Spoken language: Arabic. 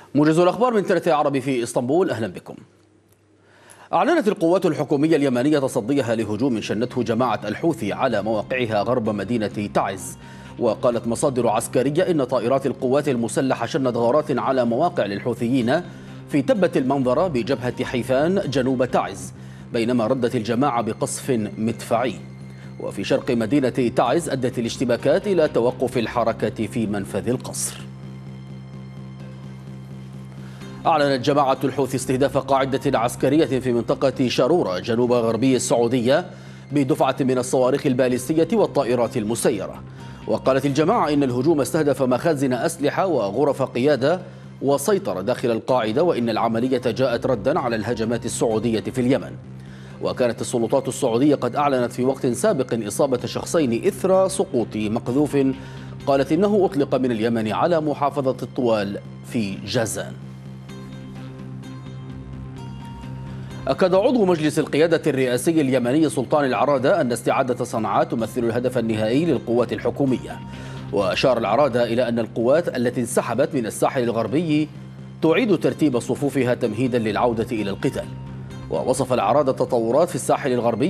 موجز الأخبار من ترتي عربي في إسطنبول، أهلا بكم. أعلنت القوات الحكومية اليمنية تصديها لهجوم شنته جماعة الحوثي على مواقعها غرب مدينة تعز. وقالت مصادر عسكرية إن طائرات القوات المسلحة شنت غارات على مواقع للحوثيين في تبة المنظرة بجبهة حيفان جنوب تعز، بينما ردت الجماعة بقصف مدفعي. وفي شرق مدينة تعز أدت الاشتباكات إلى توقف الحركة في منفذ القصر. أعلنت جماعة الحوثي استهداف قاعدة عسكرية في منطقة شارورة جنوب غربي السعودية بدفعة من الصواريخ البالستية والطائرات المسيرة. وقالت الجماعة إن الهجوم استهدف مخازن أسلحة وغرف قيادة وسيطرة داخل القاعدة، وإن العملية جاءت ردا على الهجمات السعودية في اليمن. وكانت السلطات السعودية قد أعلنت في وقت سابق إصابة شخصين إثر سقوط مقذوف قالت إنه أطلق من اليمن على محافظة الطوال في جازان. أكد عضو مجلس القيادة الرئاسي اليمني سلطان العرادة أن استعادة صنعاء تمثل الهدف النهائي للقوات الحكومية. وأشار العرادة إلى أن القوات التي انسحبت من الساحل الغربي تعيد ترتيب صفوفها تمهيدا للعودة إلى القتال. ووصف العرادة التطورات في الساحل الغربي